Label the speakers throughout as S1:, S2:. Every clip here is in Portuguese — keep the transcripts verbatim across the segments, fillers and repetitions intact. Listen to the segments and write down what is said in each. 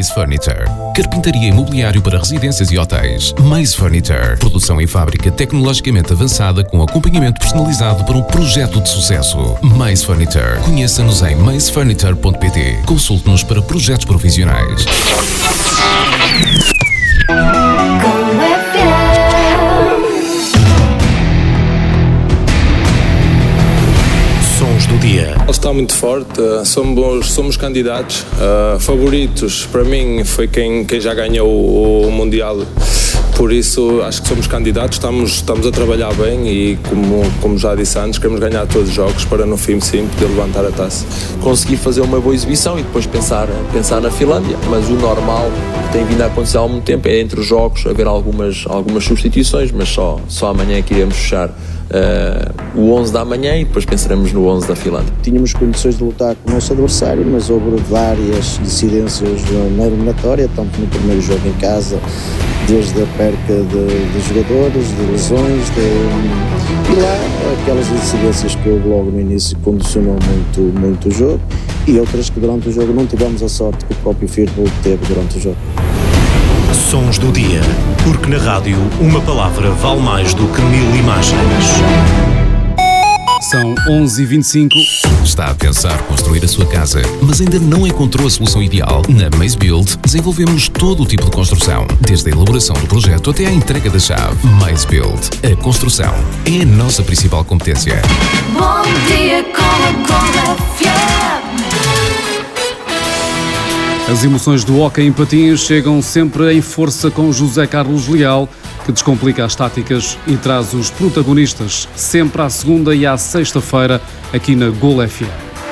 S1: Maze Furniture. Carpintaria e mobiliário para residências e hotéis. Maze Furniture. Produção em fábrica tecnologicamente avançada com acompanhamento personalizado para um projeto de sucesso. Maze Furniture. Conheça-nos em maze furniture ponto pt. Consulte-nos para projetos profissionais.
S2: Sons do dia.
S3: Está muito forte, somos, somos candidatos, uh, favoritos para mim foi quem, quem já ganhou o, o Mundial, por isso acho que somos candidatos, estamos, estamos a trabalhar bem e como, como já disse antes, queremos ganhar todos os jogos para no fim sim poder levantar a taça.
S4: Conseguir fazer uma boa exibição e depois pensar, pensar na Finlândia, mas o normal que tem vindo a acontecer há algum tempo é entre os jogos haver algumas, algumas substituições, mas só, só amanhã é que iremos fechar Uh, o onze da manhã e depois pensaremos no onze da Finlândia.
S5: Tínhamos condições de lutar com o nosso adversário, mas houve várias incidências na eliminatória, tanto no primeiro jogo em casa, desde a perca de, de jogadores, de lesões, de, e lá aquelas incidências que houve logo no início condicionou muito, muito o jogo e outras que durante o jogo não tivemos a sorte que o próprio Firpo teve durante o jogo.
S2: Sons do dia, porque na rádio uma palavra vale mais do que mil imagens.
S6: São onze e vinte e cinco.
S1: Está a pensar construir a sua casa, mas ainda não encontrou a solução ideal? Na Maze Build, desenvolvemos todo o tipo de construção, desde a elaboração do projeto até à entrega da chave. Maze Build. A construção é a nossa principal competência.
S7: Bom dia com a F M.
S6: As emoções do hóquei em patins chegam sempre em força com José Carlos Leal, que descomplica as táticas e traz os protagonistas sempre à segunda e à sexta-feira aqui na Gol F M.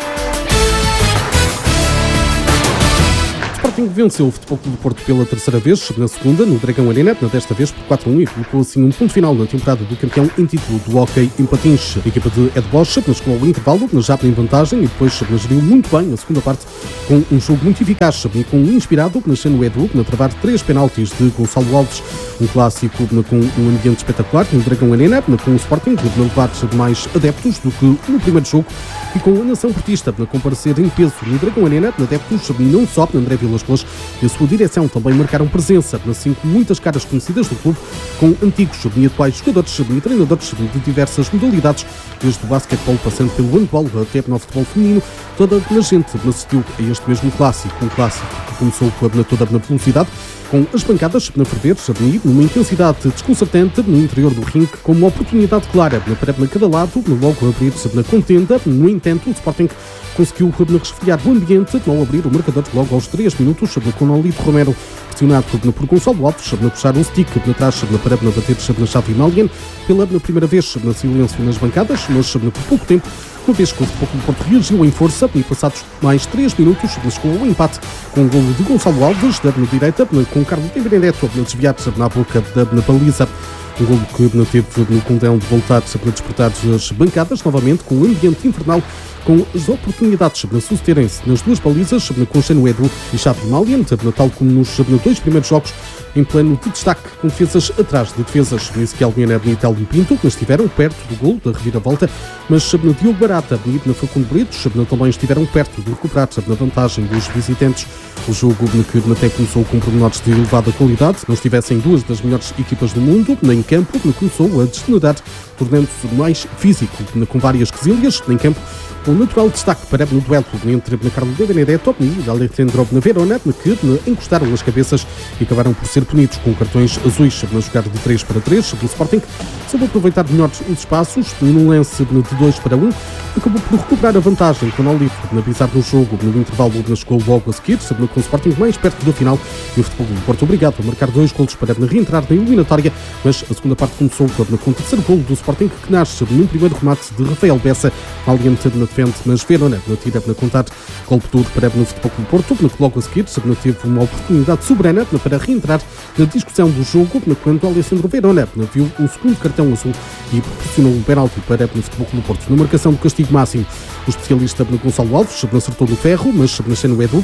S6: O Sporting venceu o Futebol Clube do Porto pela terceira vez, na segunda, no Dragão Arena, desta vez por quatro a um, e colocou assim um ponto final na temporada do campeão em título do hóquei em patins. A equipa de Ed Bosch chegou ao intervalo, já em vantagem, e depois geriu muito bem a segunda parte com um jogo muito eficaz e com um inspirado, nascendo Edu, na travar três penaltis de Gonçalo Alves, um clássico com um ambiente espetacular no Dragão Arena, com o Sporting a levar mais adeptos do que no primeiro jogo, e com a nação portista a comparecer em peso no Dragão Arena, adeptos não só André Vilas Boas e a sua direção também marcaram presença, assim como muitas caras conhecidas do clube, com antigos e atuais jogadores e treinadores de diversas modalidades, desde o basquetebol passando pelo handball até no futebol feminino. Toda a gente assistiu a este mesmo clássico, um clássico que começou na toda na velocidade, com as bancadas na ferver, numa intensidade desconcertante no interior do ringue, com uma oportunidade clara para cada lado, logo abrir-se na contenda. No entanto, o Sporting conseguiu resfriar o ambiente ao abrir o marcador logo aos três minutos, com Nolito Romero pressionado por Gonçalo Alves, a puxar um stick atrás para bater na chave Malian pela primeira vez na silêncio nas bancadas, mas por pouco tempo, uma vez que o Futebol Clube do Porto reagiu em força e passados mais três minutos chegou ao empate com o golo de Gonçalo Alves da direita, com Carlos de Benedetto a desviar na boca da baliza. Um golo que teve no condão de voltar a despertar as bancadas novamente, com um ambiente infernal, com as oportunidades de sucederem-se nas duas balizas, com Chano Edu e Xavi Malian, tal como nos dois primeiros jogos, em plano de destaque, com defesas atrás de defesas. Ezequiel Viana e Telmo Pinto, que estiveram perto do golo da reviravolta, mas Diogo Barata e na Facundo Brito também estiveram perto de recuperar na vantagem dos visitantes. O jogo que até começou com pormenores de elevada qualidade, não estivessem duas das melhores equipas do mundo em campo, começou a degenerar, tornando-se mais físico, com várias quesilhas em campo, com natural destaque para o duelo entre Carlos de Benedetto e Alejandro Verona, que encostaram as cabeças e acabaram por ser punidos com cartões azuis na jogada de três para três. O Sporting soube aproveitar melhor os espaços, num lance de dois para um, acabou por recuperar a vantagem com o Nolito na pisar no jogo, no intervalo chegou logo a seguir, com o Sporting mais perto da final, e o Futebol do Porto obrigado a marcar dois golos para reentrar na eliminatória, mas a segunda parte começou com o terceiro golo do Sporting, que nasce num primeiro remate de Rafael Bessa, aliante na defende, mas Verona na tira na contar, golpe duro para o Futebol do Porto, que logo a seguir teve uma oportunidade soberana para reentrar na discussão do jogo, quando Alessandro Verona viu um segundo cartão azul e proporcionou um penalti para o Futebol do Porto. Na marcação do castigo máximo, o especialista Gonçalo Alves acertou no ferro, mas nascendo Edu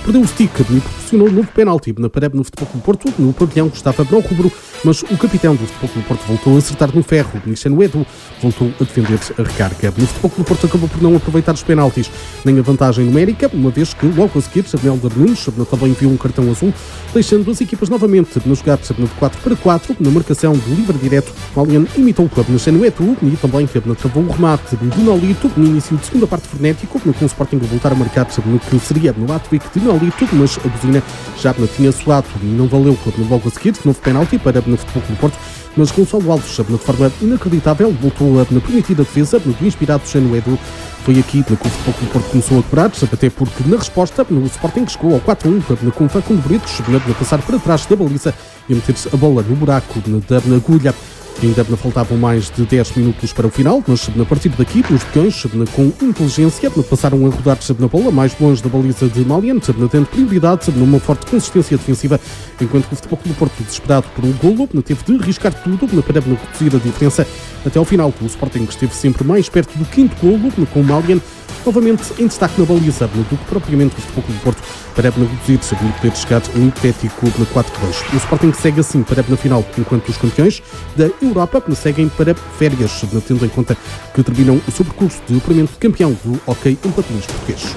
S6: perdeu o stick e proporcionou um novo penalti na Parebe no Futebol Clube do Porto, no pavilhão que estava no rubro, mas o capitão do Futebol Clube do Porto voltou a acertar no ferro. Cristiano Edu voltou a defender a recarga. No Futebol Clube do Porto acabou por não aproveitar os penaltis, nem a vantagem numérica, uma vez que logo a seguir Helder Nunes também viu um cartão azul, deixando as equipas novamente a jogar de quatro para quatro, na marcação de livre direto. O Alien imitou o clube Cristiano Edu e também travou o remate de Nolito no início de segunda parte frenético, com o Sporting a voltar a marcar no que seria no hat-trick de Nolito, mas a buzina já tinha soado e não valeu logo a seguir. Novo penalti para no Futebol Clube do Porto, mas Gonçalo Alves, de forma inacreditável, voltou na prometida defesa do inspirado Cristiano Edu. Foi aqui que o Futebol Clube do Porto começou a quebrar, até porque na resposta o Sporting chegou ao quatro a um com Facundo Brito, a passar para trás da baliza e a meter-se a bola no buraco da agulha. Ainda faltavam mais de dez minutos para o final, mas a partir daqui, os peões, com inteligência, passaram a rodar na bola mais longe da baliza de Malian, tendo prioridade numa forte consistência defensiva, enquanto que o Futebol Clube do Porto, desesperado por um golo, teve de arriscar tudo na Parebe na reduzir a diferença até ao final. O Sporting esteve sempre mais perto do quinto golo, com o Malian novamente em destaque na baliza, do que propriamente o Futebol Clube do Porto, Parebe na reduzir, sabendo poder chegar um hipotético na quatro a dois. O Sporting segue assim Parebe na final, enquanto os campeões da Europa seguem para férias, tendo em conta que terminam o seu percurso de apuramento de campeão do hóquei em patins português.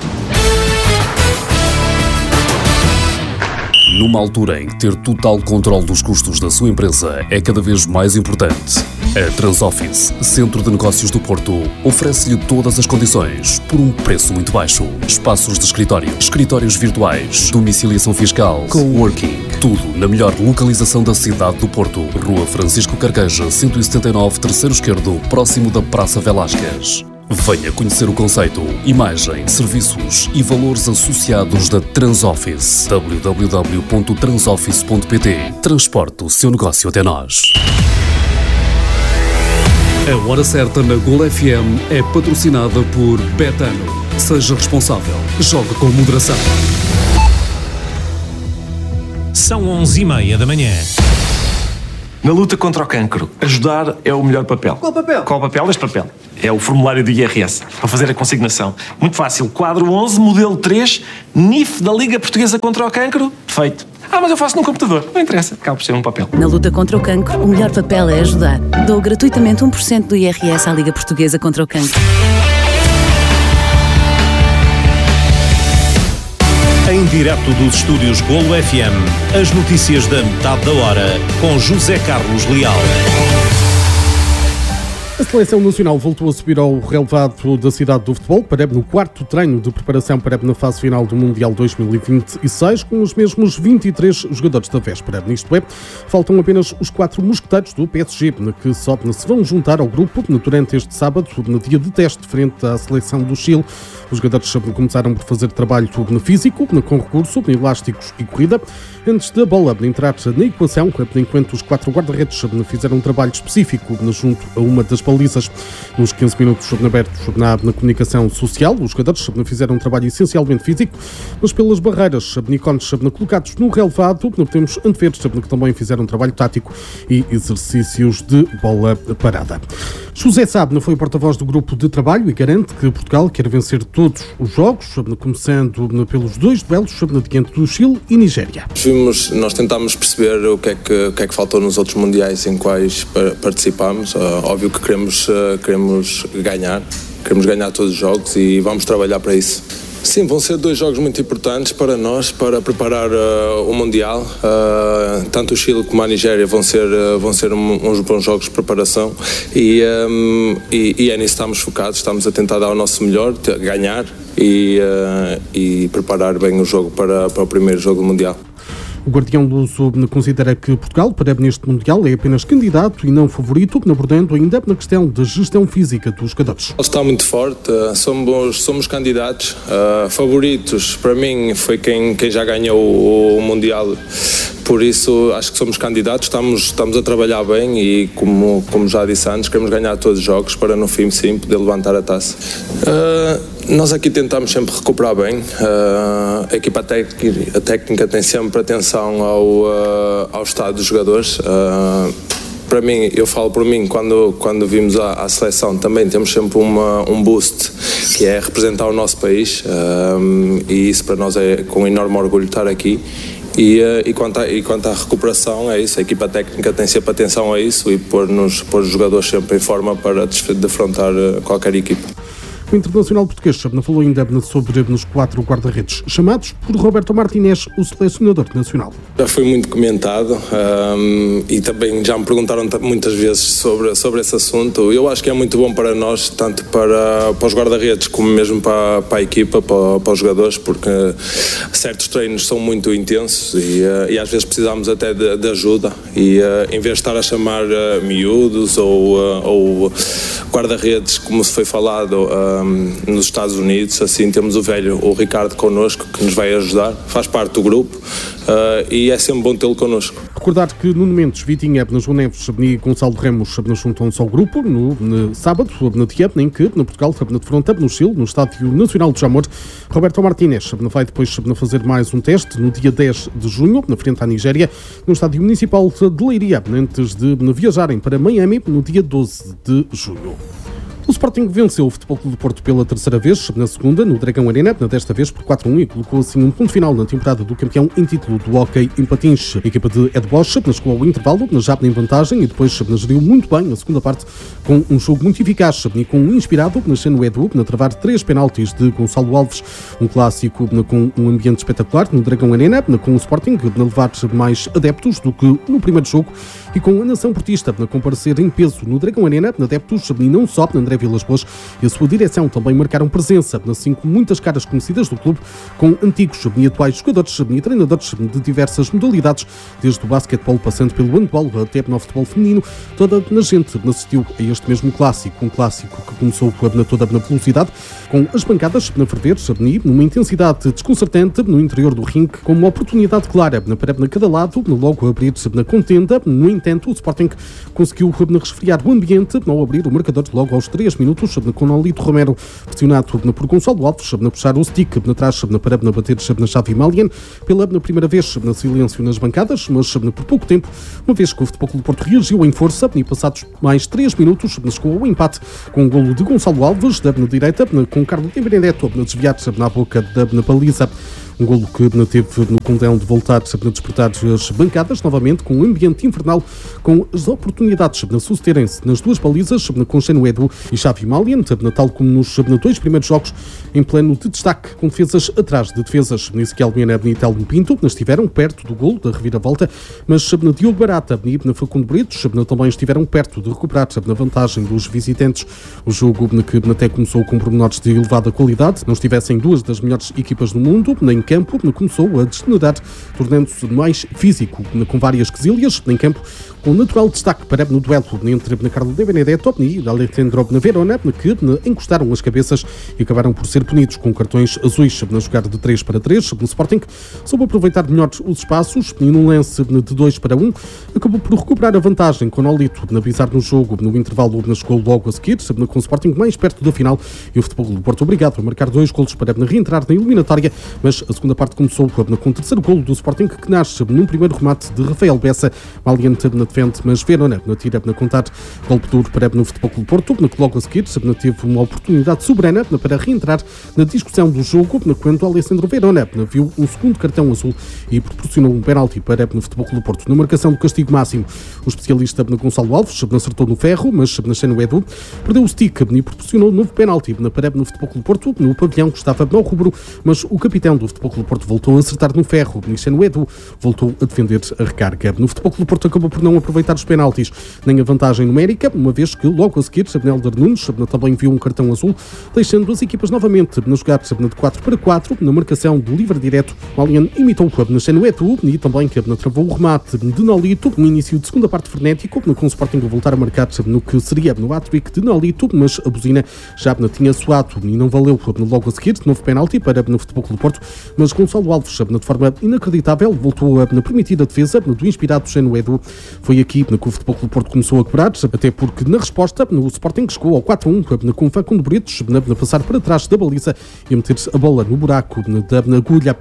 S8: Numa altura em que ter total controle dos custos da sua empresa é cada vez mais importante, a Transoffice, Centro de Negócios do Porto, oferece-lhe todas as condições por um preço muito baixo. Espaços de escritório, escritórios virtuais, domiciliação fiscal, coworking, tudo na melhor localização da cidade do Porto. Rua Francisco Carqueja, cento e setenta e nove, terceiro esquerdo, próximo da Praça Velásquez. Venha conhecer o conceito, imagem, serviços e valores associados da Transoffice. w w w ponto transoffice ponto p t. Transporte o seu negócio até nós. A Hora Certa na Gol F M é patrocinada por Betano. Seja responsável. Jogue com moderação.
S2: São onze e meia da manhã.
S9: Na luta contra o cancro, ajudar é o melhor papel.
S10: Qual papel?
S9: Qual papel? Este papel. É o formulário do I R S, para fazer a consignação. Muito fácil. Quadro onze, modelo três, N I F da Liga Portuguesa contra o Cancro. Feito. Ah, mas eu faço num computador. Não interessa. Acaba por ser um papel.
S11: Na luta contra o cancro, o melhor papel é ajudar. Dou gratuitamente um por cento do I R S à Liga Portuguesa contra o Cancro.
S2: Em direto dos estúdios Golo F M, as notícias da metade da hora, com José Carlos Leal.
S6: A Seleção Nacional voltou a subir ao relevado da cidade do futebol, Parebe no quarto treino de preparação Parebe na fase final do Mundial dois mil e vinte e seis, com os mesmos vinte e três jogadores da véspera. Isto é, faltam apenas os quatro mosqueteiros do P S G, que só se vão juntar ao grupo durante este sábado, no dia de teste frente à Seleção do Chile. Os jogadores começaram por fazer trabalho físico, com recurso, elásticos e corrida, antes da bola entrar na equação, enquanto os quatro guarda-redes fizeram um trabalho específico junto a uma das balizas. Nos quinze minutos abertos na, na comunicação social, os jogadores fizeram um trabalho essencialmente físico, mas pelas barreiras ícones colocados no relevado, podemos antever que também fizeram um trabalho tático e exercícios de bola parada. José Sá foi o porta-voz do grupo de trabalho e garante que Portugal quer vencer todos os jogos, começando pelos dois duelos diante do Chile e Nigéria.
S3: Vimos, nós tentámos perceber o que é que, o que, é que faltou nos outros mundiais em quais participámos. Uh, óbvio que queremos, uh, queremos ganhar, queremos ganhar todos os jogos e vamos trabalhar para isso. Sim, vão ser dois jogos muito importantes para nós, para preparar uh, o Mundial. Uh, tanto o Chile como a Nigéria vão ser, uh, vão ser um, uns bons jogos de preparação e, um, e, e é nisso que estamos focados, estamos a tentar dar o nosso melhor, ganhar e, uh, e preparar bem o jogo para, para o primeiro jogo do Mundial.
S6: O Guardião do Sul considera que Portugal, para neste Mundial, é apenas candidato e não favorito, abordando ainda na questão da gestão física dos jogadores.
S3: Está muito forte, somos, somos candidatos, uh, favoritos, para mim foi quem, quem já ganhou o, o Mundial, por isso acho que somos candidatos, estamos, estamos a trabalhar bem e como, como já disse antes, queremos ganhar todos os jogos para no fim sim poder levantar a taça. Uh, Nós aqui tentamos sempre recuperar bem, uh, a equipa técnica, a técnica tem sempre atenção ao, uh, ao estado dos jogadores, uh, para mim, eu falo por mim, quando, quando vimos a, a seleção também temos sempre uma, um boost, que é representar o nosso país, um, e isso para nós é com enorme orgulho estar aqui. E, e, quanto a, e quanto à recuperação, é isso, a equipa técnica tem sempre atenção a isso e pôr-nos, pôr os jogadores sempre em forma para defrontar qualquer equipa.
S6: O internacional português falou ainda sobre os quatro guarda-redes chamados por Roberto Martínez, o selecionador nacional.
S3: Já foi muito comentado um, e também já me perguntaram muitas vezes sobre, sobre esse assunto. Eu acho que é muito bom para nós, tanto para, para os guarda-redes como mesmo para, para a equipa, para, para os jogadores, porque certos treinos são muito intensos e, uh, e às vezes precisamos até de, de ajuda e uh, em vez de estar a chamar uh, miúdos ou, uh, ou guarda-redes, como se foi falado uh, nos Estados Unidos, assim temos o velho, o Ricardo connosco, que nos vai ajudar, faz parte do grupo uh, e é sempre bom tê-lo connosco.
S6: Recordar que Nuno Mendes, Vitinha, João Neves e Gonçalo Ramos juntam-se ao grupo no, no sábado, na Tiep, em que no Portugal, na Fronta, no Chile, no Estádio Nacional de Jamor. Roberto Martínez vai depois fazer mais um teste no dia dez de junho, na frente à Nigéria, no Estádio Municipal de Leiria, antes de viajarem para Miami no dia doze de junho. O Sporting venceu o Futebol Clube do Porto pela terceira vez, na segunda, no Dragão Arena, desta vez por quatro a um, e colocou assim um ponto final na temporada do campeão em título do hóquei em patins. A equipa de Ed Bosch chegou ao intervalo, já em vantagem, e depois geriu muito bem a segunda parte, com um jogo muito eficaz e com um inspirado, nascendo Edu, na travar três penaltis de Gonçalo Alves, um clássico com um ambiente espetacular no Dragão Arena, com o Sporting a levar mais adeptos do que no primeiro jogo, e com a nação portista a comparecer em peso no Dragão Arena, adeptos e não só, André Vilas Boas e a sua direção também marcaram presença, assim como muitas caras conhecidas do clube, com antigos e atuais jogadores e treinadores de diversas modalidades, desde o basquetebol passando pelo handball até no futebol feminino. Toda a gente assistiu a este mesmo clássico, um clássico que começou na toda na velocidade, com as bancadas na ferver, numa intensidade desconcertante no interior do ringue, com uma oportunidade clara para cada lado, logo abrir na contenda. No entanto, o Sporting conseguiu resfriar o ambiente ao abrir o marcador logo aos três minutos, com Nolito Romero pressionado por Gonçalo Alves, a puxar o stick na trás para bater na Xavi Malian pela primeira vez na silêncio nas bancadas, mas por pouco tempo, uma vez que o Futebol Clube do Porto reagiu em força e passados mais três minutos chegou ao empate com o golo de Gonçalo Alves da direita, com Carlos de Benedetto a desviar na boca da baliza. Um golo que teve no condão de voltar a disputar as bancadas, novamente com um ambiente infernal, com as oportunidades de sucederem-se nas duas balizas, com Xeno Edu e Xavi Malian, tal como nos dois primeiros jogos, em plano de destaque, com defesas atrás de defesas. Ezequiel Mena e Telmo Pinto estiveram perto do golo da reviravolta, mas Diogo Barata e Facundo Britos também estiveram perto de recuperar a vantagem dos visitantes. O jogo que até começou com pormenores de elevada qualidade, não estivessem duas das melhores equipas do mundo, nem campo, começou a degenerar, tornando-se mais físico, com várias quesilhas em campo, com natural destaque para no duelo entre Carlos de Benedetto e Alejandro Verona, que encostaram as cabeças e acabaram por ser punidos com cartões azuis na jogada de três para três. No Sporting soube aproveitar melhor os espaços e num lance de dois para um acabou por recuperar a vantagem com Nolito a avisar no jogo. No intervalo chegou logo a seguir, com o Sporting mais perto da final e o Futebol do Porto obrigado a marcar dois golos para reentrar na eliminatória, mas a segunda parte começou com o terceiro golo do Sporting, que nasce num primeiro remate de Rafael Bessa. Malian na defende, mas Verona na tira na contar. Golpe duro para no Futebol Clube do Porto, que logo a seguir teve uma oportunidade soberana para reentrar na discussão do jogo, quando Alessandro Verona viu um segundo cartão azul e proporcionou um penalti para no Futebol Clube do Porto. Na marcação do castigo máximo, o especialista Gonçalo Alves acertou no ferro, mas na Xeno Edu perdeu o stick e proporcionou um novo penalti para no Futebol Clube do Porto, no pavilhão que estava ao rubro, mas o capitão do Futebol Clube do Porto voltou a acertar no ferro. Xeno Edu voltou a defender a recarga. No Futebol Clube do Porto acabou por não aproveitar os penaltis nem a vantagem numérica, uma vez que logo a seguir Helder Nunes também viu um cartão azul, deixando as equipas novamente na jogada de quatro para quatro, na marcação do livre direto. Malian imitou o Xeno Edu e também que travou o remate de Nolito no início de segunda parte frenético, com o Sporting a voltar a marcar no que seria no hat-trick de Nolito, mas a buzina já tinha soado e não valeu logo a seguir. Novo penalti para no Futebol Clube do Porto, mas Gonçalo Alves, de forma inacreditável, voltou a permitir a defesa do inspirado Xeno Edu. Foi aqui que o Futebol Clube do Porto começou a quebrar, até porque na resposta o Sporting chegou ao quatro a um com Facundo Britos a passar para trás da baliza e a meter a bola no buraco da agulha.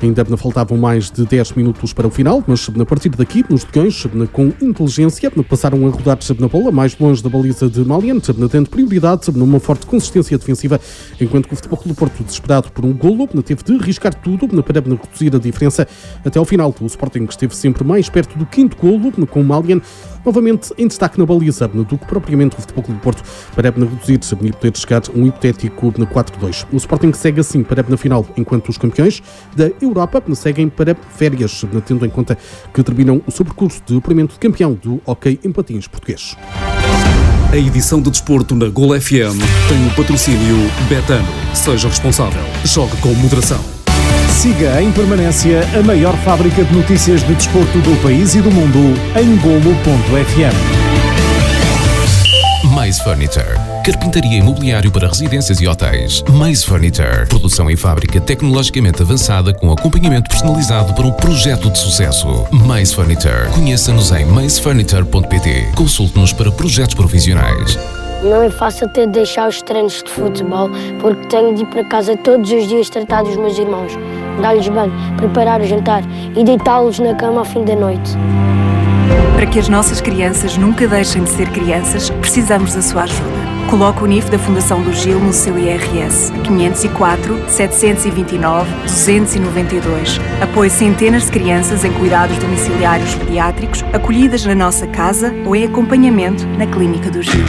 S6: Ainda faltavam mais de dez minutos para o final, mas a partir daqui, nos Dragões, com inteligência, passaram a rodar na bola mais longe da baliza de Malian, tendo prioridade numa forte consistência defensiva, enquanto que o Futebol Clube do Porto, desesperado por um golo, teve de arriscar tudo para reduzir a diferença até ao final. O Sporting esteve sempre mais perto do quinto golo, com o Malian novamente em destaque na baliza, do que propriamente o Futebol Clube do Porto, para reduzir e poder chegar um hipotético quatro dois. O Sporting segue assim para na final, enquanto os campeões da Europa seguem para férias, tendo em conta que terminam o seu percurso de apuramento de campeão do hóquei em patins português.
S8: A edição de desporto na Gol F M tem o patrocínio Betano. Seja responsável. Jogue com moderação.
S2: Siga em permanência a maior fábrica de notícias de desporto do país e do mundo em golo ponto f m.
S1: Mais Furniture. Carpintaria e mobiliário para residências e hotéis. Mais Furniture. Produção em fábrica tecnologicamente avançada com acompanhamento personalizado para um projeto de sucesso. Mais Furniture. Conheça-nos em mais furniture ponto p t. Consulte-nos para projetos profissionais.
S10: Não é fácil ter de deixar os treinos de futebol porque tenho de ir para casa todos os dias tratar dos meus irmãos, dar-lhes banho, preparar o jantar e deitá-los na cama ao fim da noite.
S12: Para que as nossas crianças nunca deixem de ser crianças, precisamos da sua ajuda. Coloque o N I F da Fundação do Gil no seu I R S. quinhentos e quatro, setecentos e vinte e nove, duzentos e noventa e dois. Apoie centenas de crianças em cuidados domiciliários pediátricos, acolhidas na nossa casa ou em acompanhamento na Clínica do Gil.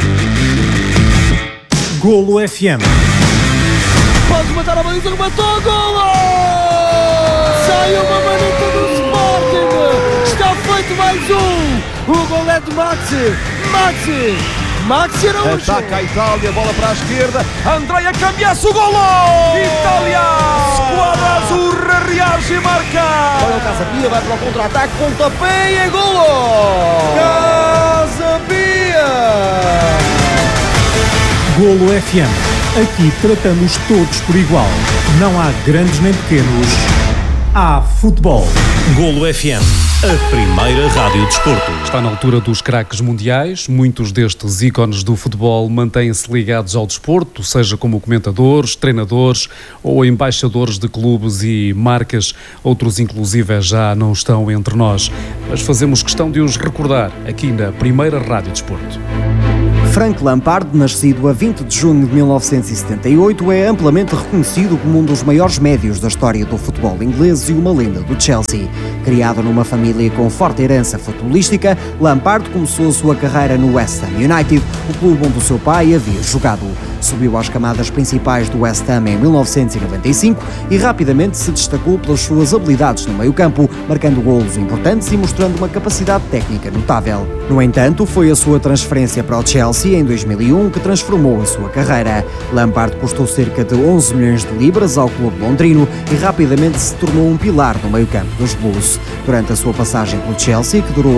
S2: Golo F M.
S13: Pode matar a baliza, rematou, golo! Sai uma manita do Sporting! Está feito mais um! O gol é de Maxi! Maxi! Maxi Araújo!
S14: Ataca a Itália, bola para a esquerda. Andrea Cambiasso, o golo! Itália! Squadra Azzurra reage e marca!
S13: Olha o Casa Pia, vai para o contra-ataque, pontapé e é golo! Casa Pia!
S2: Golo F M. Aqui tratamos todos por igual. Não há grandes nem pequenos. Há futebol. Golo F M. A primeira rádio de desporto.
S8: Está na altura dos craques mundiais. Muitos destes ícones do futebol mantêm-se ligados ao desporto, seja como comentadores, treinadores ou embaixadores de clubes e marcas. Outros, inclusive, já não estão entre nós. Mas fazemos questão de os recordar aqui na primeira rádio de desporto.
S15: Frank Lampard, nascido a vinte de junho de mil novecentos e setenta e oito, é amplamente reconhecido como um dos maiores médios da história do futebol inglês e uma lenda do Chelsea. Criado numa família com forte herança futebolística, Lampard começou a sua carreira no West Ham United, o clube onde o seu pai havia jogado. Subiu às camadas principais do West Ham em mil novecentos e noventa e cinco e rapidamente se destacou pelas suas habilidades no meio-campo, marcando golos importantes e mostrando uma capacidade técnica notável. No entanto, foi a sua transferência para o Chelsea em dois mil e um que transformou a sua carreira. Lampard custou cerca de onze milhões de libras ao clube londrino e rapidamente se tornou um pilar no meio-campo dos Blues. Durante a sua passagem pelo Chelsea, que durou